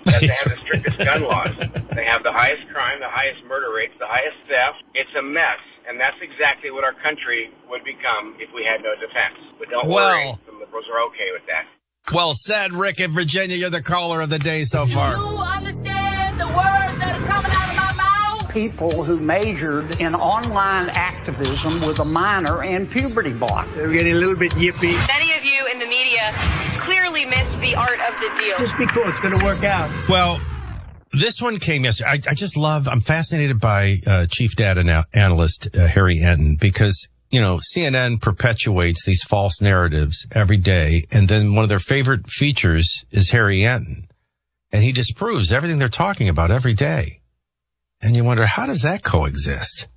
because they have the strictest gun laws. They have the highest crime, the highest murder rates, the highest theft. It's a mess, and that's exactly what our country would become if we had no defense. But don't worry, the liberals are okay with that. Well said, Rick in Virginia. You're the caller of the day so far. Do you understand the words that are coming out of my mouth? People who majored in online activism with a minor in puberty block. They're getting a little bit yippy. Many of you in the media clearly missed the art of the deal. Just be cool. It's going to work out. Well, this one came yesterday. I'm fascinated by chief data analyst Harry Enten, because CNN perpetuates these false narratives every day. And then one of their favorite features is Harry Enten. And he disproves everything they're talking about every day. And you wonder, how does that coexist?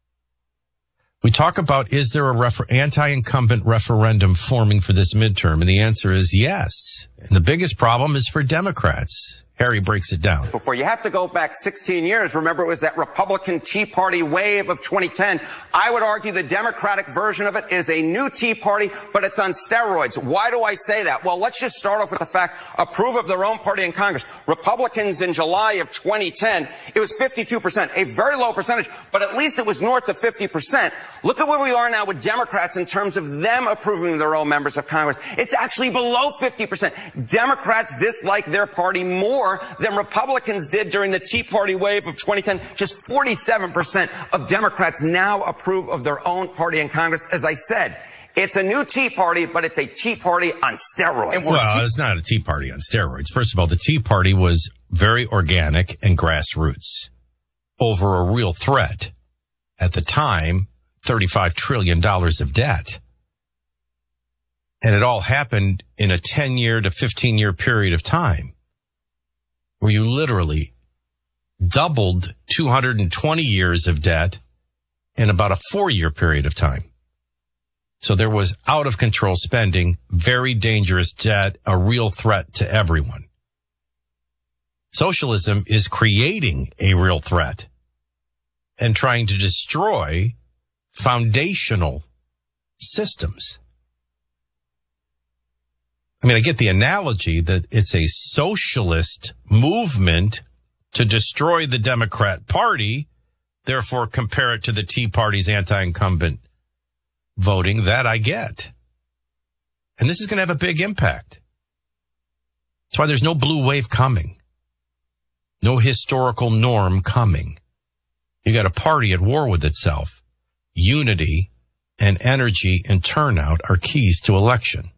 We talk about, is there a anti-incumbent referendum forming for this midterm? And the answer is yes. And the biggest problem is for Democrats. Harry breaks it down. Before you have to go back 16 years. Remember, it was that Republican Tea Party wave of 2010. I would argue the Democratic version of it is a new Tea Party, but it's on steroids. Why do I say that? Well, let's just start off with the fact, approve of their own party in Congress. Republicans in July of 2010, it was 52%, a very low percentage, but at least it was north of 50%. Look at where we are now with Democrats in terms of them approving their own members of Congress. It's actually below 50%. Democrats dislike their party more than Republicans did during the Tea Party wave of 2010. Just 47% of Democrats now approve of their own party in Congress. As I said, it's a new Tea Party, but it's a Tea Party on steroids. Well, it's not a Tea Party on steroids. First of all, the Tea Party was very organic and grassroots over a real threat. At the time, $35 trillion of debt. And it all happened in a 10-year to 15-year period of time, where you literally doubled 220 years of debt in about a 4-year period of time. So there was out of control spending, very dangerous debt, a real threat to everyone. Socialism is creating a real threat and trying to destroy foundational systems. I mean, I get the analogy that it's a socialist movement to destroy the Democrat Party, therefore compare it to the Tea Party's anti-incumbent voting. That I get. And this is going to have a big impact. That's why there's no blue wave coming. No historical norm coming. You got a party at war with itself. Unity and energy and turnout are keys to election.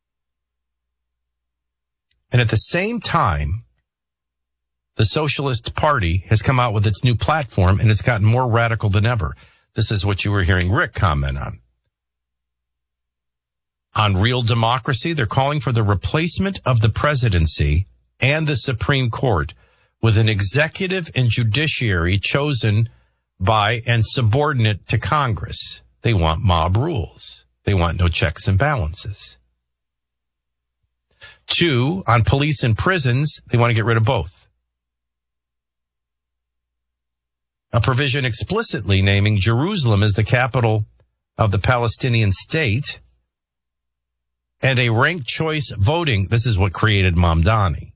And at the same time, the Socialist Party has come out with its new platform, and it's gotten more radical than ever. This is what you were hearing Rick comment on. On Real Democracy, they're calling for the replacement of the presidency and the Supreme Court with an executive and judiciary chosen by and subordinate to Congress. They want mob rules. They want no checks and balances. 2, on police and prisons, they want to get rid of both. A provision explicitly naming Jerusalem as the capital of the Palestinian state, and a ranked choice voting. This is what created Mamdani.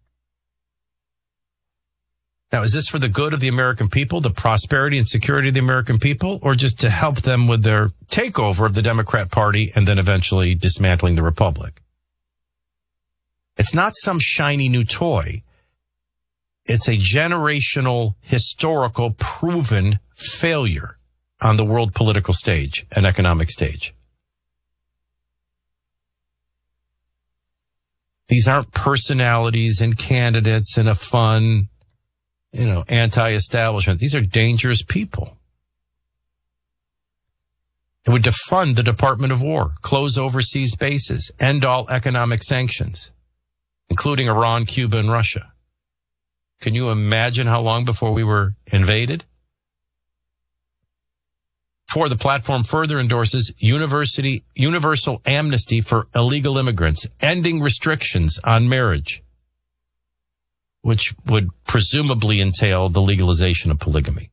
Now, is this for the good of the American people, the prosperity and security of the American people, or just to help them with their takeover of the Democrat Party and then eventually dismantling the Republic? It's not some shiny new toy. It's a generational, historical, proven failure on the world political stage and economic stage. These aren't personalities and candidates and a fun, anti-establishment. These are dangerous people. It would defund the Department of War, close overseas bases, end all economic sanctions, including Iran, Cuba, and Russia. Can you imagine how long before we were invaded? 4, the platform further endorses universal amnesty for illegal immigrants, ending restrictions on marriage, which would presumably entail the legalization of polygamy.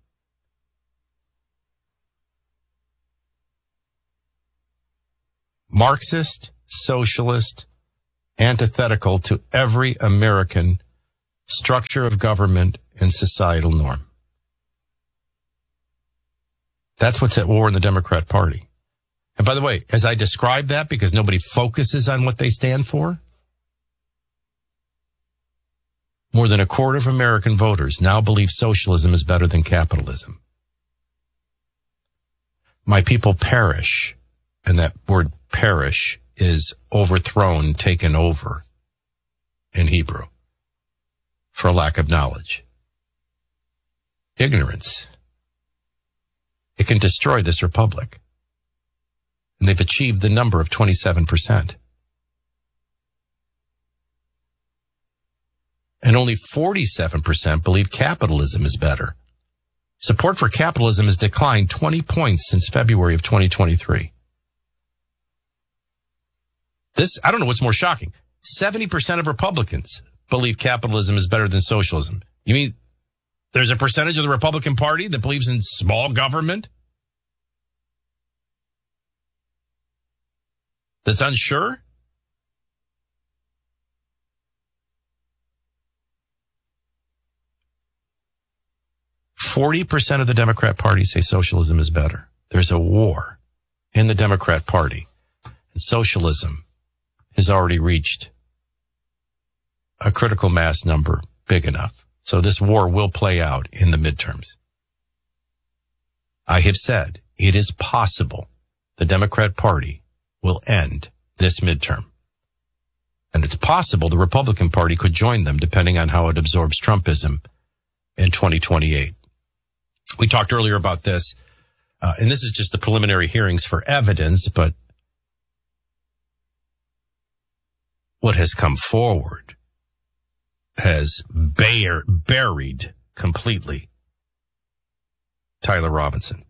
Marxist, socialist, antithetical to every American structure of government and societal norm. That's what's at war in the Democrat Party. And by the way, as I describe that, because nobody focuses on what they stand for, more than a quarter of American voters now believe socialism is better than capitalism. My people perish, and that word perish is overthrown, taken over in Hebrew, for a lack of knowledge. Ignorance. It can destroy this republic. And they've achieved the number of 27%. And only 47% believe capitalism is better. Support for capitalism has declined 20 points since February of 2023. I don't know what's more shocking. 70% of Republicans believe capitalism is better than socialism. You mean there's a percentage of the Republican Party that believes in small government? That's unsure? %40 of the Democrat Party say socialism is better. There's a war in the Democrat Party, and socialism has already reached a critical mass number big enough. So this war will play out in the midterms. I have said it is possible the Democrat Party will end this midterm. And it's possible the Republican Party could join them depending on how it absorbs Trumpism in 2028. We talked earlier about this, and this is just the preliminary hearings for evidence, but what has come forward has buried completely Tyler Robinson.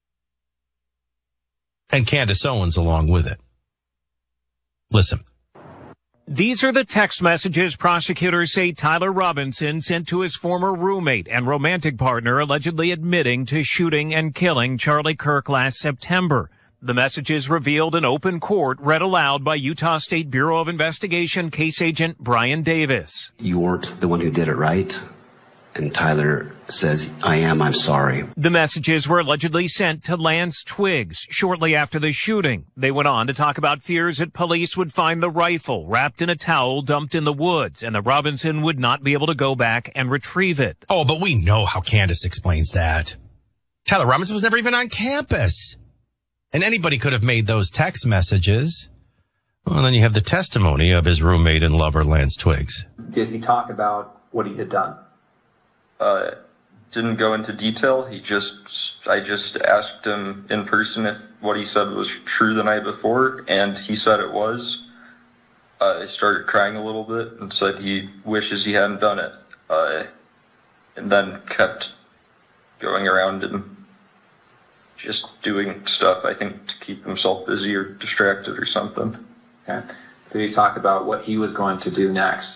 And Candace Owens along with it. Listen. These are the text messages prosecutors say Tyler Robinson sent to his former roommate and romantic partner, allegedly admitting to shooting and killing Charlie Kirk last September. The messages revealed in open court, read aloud by Utah State Bureau of Investigation case agent Brian Davis. You weren't the one who did it, right? And Tyler says, I'm sorry. The messages were allegedly sent to Lance Twiggs shortly after the shooting. They went on to talk about fears that police would find the rifle wrapped in a towel dumped in the woods and that Robinson would not be able to go back and retrieve it. Oh, but we know how Candace explains that. Tyler Robinson was never even on campus. And anybody could have made those text messages. Well, then you have the testimony of his roommate and lover, Lance Twiggs. Did he talk about what he had done? Didn't go into detail. I just asked him in person if what he said was true the night before, and he said it was. I started crying a little bit and said he wishes he hadn't done it. And then kept going around and just doing stuff, I think, to keep himself busy or distracted or something. Okay. Did he talk about what he was going to do next?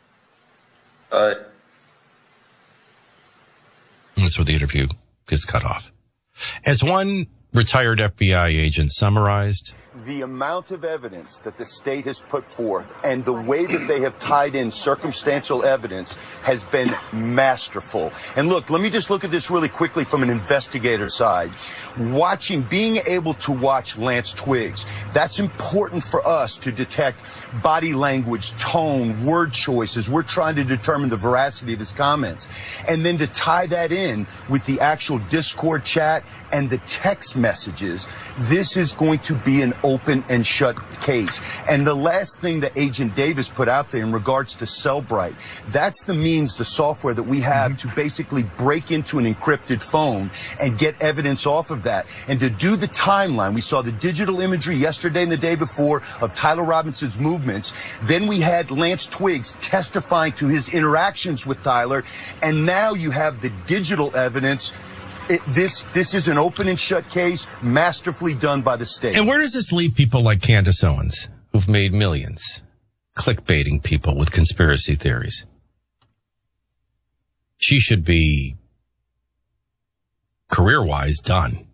That's where the interview gets cut off. As one retired FBI agent summarized, the amount of evidence that the state has put forth and the way that they have tied in circumstantial evidence has been masterful. And look, let me just look at this really quickly from an investigator side. Being able to watch Lance Twiggs, that's important for us to detect body language, tone, word choices. We're trying to determine the veracity of his comments. And then to tie that in with the actual Discord chat and the text messages, this is going to be an open and shut case. And the last thing that Agent Davis put out there in regards to Cellbrite, that's the means, the software that we have to basically break into an encrypted phone and get evidence off of that. And to do the timeline, we saw the digital imagery yesterday and the day before of Tyler Robinson's movements. Then we had Lance Twiggs testifying to his interactions with Tyler. And now you have the digital evidence. This is an open and shut case, masterfully done by the state. And where does this leave people like Candace Owens, who've made millions, clickbaiting people with conspiracy theories? She should be, career-wise, done.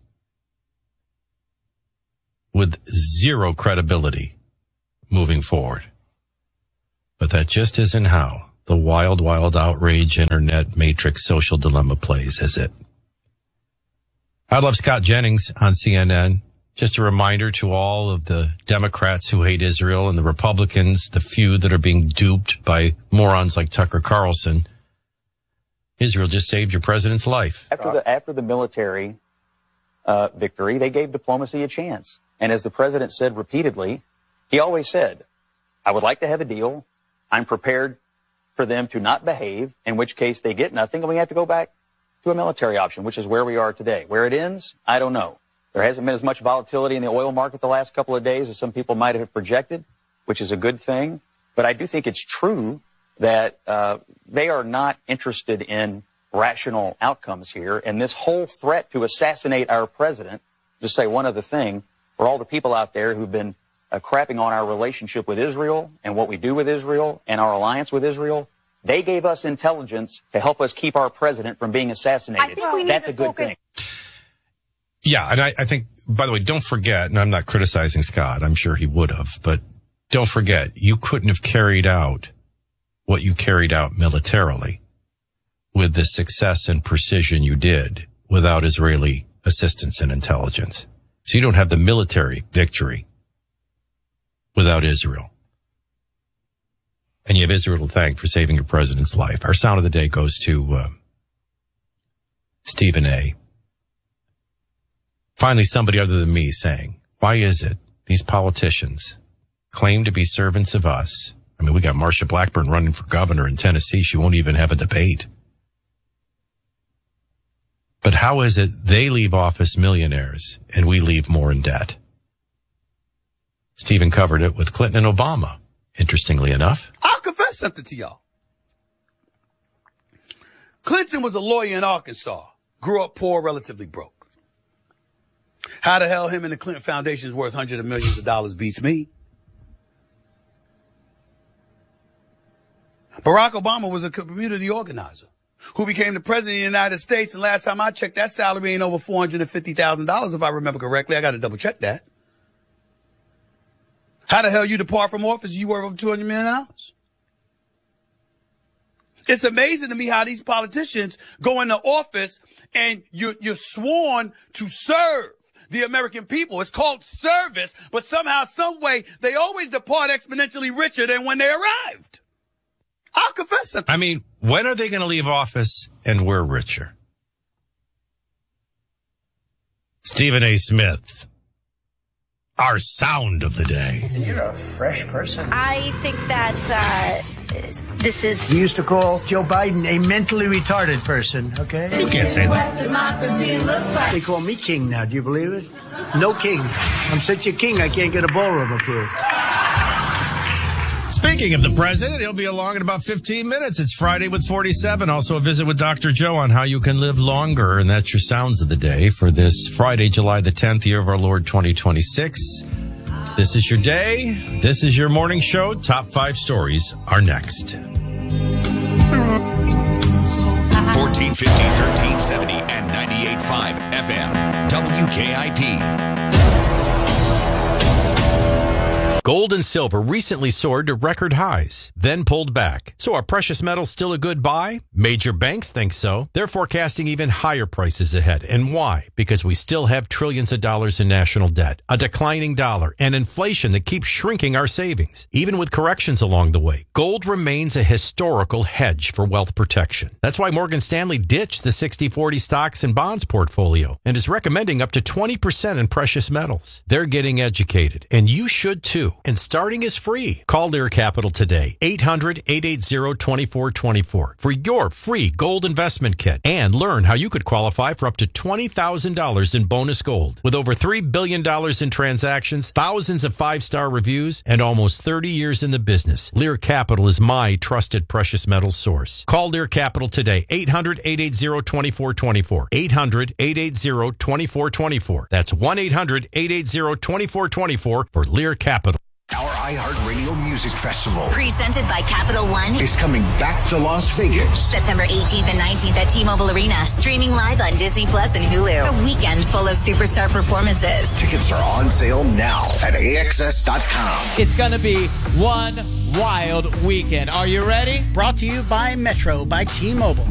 With zero credibility moving forward. But that just isn't how the wild, wild outrage internet matrix social dilemma plays, is it? I love Scott Jennings on CNN. Just a reminder to all of the Democrats who hate Israel and the Republicans, the few that are being duped by morons like Tucker Carlson. Israel just saved your president's life. After the military victory, they gave diplomacy a chance. And as the president said repeatedly, he always said, I would like to have a deal. I'm prepared for them to not behave, in which case they get nothing, and we have to go back to a military option, which is where we are today. Where it ends, I don't know. There hasn't been as much volatility in the oil market the last couple of days as some people might have projected, which is a good thing. But I do think it's true that they are not interested in rational outcomes here. And this whole threat to assassinate our president, just say one other thing, for all the people out there who've been crapping on our relationship with Israel and what we do with Israel and our alliance with Israel, they gave us intelligence to help us keep our president from being assassinated. That's a good thing. Yeah, and I think, by the way, don't forget, and I'm not criticizing Scott, I'm sure he would have, but don't forget, you couldn't have carried out what you carried out militarily with the success and precision you did without Israeli assistance and intelligence. So you don't have the military victory without Israel. And you have Israel to thank for saving your president's life. Our sound of the day goes to Stephen A. Finally, somebody other than me saying, why is it these politicians claim to be servants of us? I mean, we got Marsha Blackburn running for governor in Tennessee. She won't even have a debate. But how is it they leave office millionaires and we leave more in debt? Stephen covered it with Clinton and Obama, interestingly enough. I'll confess something to y'all. Clinton was a lawyer in Arkansas, grew up poor, relatively broke. How the hell him and the Clinton Foundation is worth hundreds of millions of dollars beats me. Barack Obama was a community organizer who became the president of the United States. And last time I checked, that salary ain't over $450,000, if I remember correctly. I got to double check that. How the hell you depart from office? You worth over $200 million. It's amazing to me how these politicians go into office and you're sworn to serve the American people. It's called service, but somehow, some way, they always depart exponentially richer than when they arrived. I'll confess something. I mean, when are they going to leave office and we're richer? Stephen A. Smith, our sound of the day. You're a fresh person. I think that this is... We used to call Joe Biden a mentally retarded person, okay? You can't say that. What democracy looks like. They call me king now, do you believe it? No king. I'm such a king, I can't get a ballroom approved. Speaking of the president, he'll be along in about 15 minutes. It's Friday with 47. Also a visit with Dr. Joe on how you can live longer. And that's your sounds of the day for this Friday, July the 10th, year of our Lord 2026. This is your day. This is your morning show. Top 5 stories are next. 1450, 1370, and 98.5 FM. WKIP. Gold and silver recently soared to record highs, then pulled back. So are precious metals still a good buy? Major banks think so. They're forecasting even higher prices ahead. And why? Because we still have trillions of dollars in national debt, a declining dollar, and inflation that keeps shrinking our savings. Even with corrections along the way, gold remains a historical hedge for wealth protection. That's why Morgan Stanley ditched the 60-40 stocks and bonds portfolio and is recommending up to 20% in precious metals. They're getting educated, and you should too. And starting is free. Call Lear Capital today, 800-880-2424 for your free gold investment kit and learn how you could qualify for up to $20,000 in bonus gold. With over $3 billion in transactions, thousands of 5-star reviews, and almost 30 years in the business, Lear Capital is my trusted precious metals source. Call Lear Capital today, 800-880-2424, 800-880-2424. That's 1-800-880-2424 for Lear Capital. Our iHeartRadio Music Festival, presented by Capital One, is coming back to Las Vegas. September 18th and 19th at T-Mobile Arena. Streaming live on Disney Plus and Hulu. A weekend full of superstar performances. Tickets are on sale now at AXS.com. It's going to be one wild weekend. Are you ready? Brought to you by Metro by T-Mobile.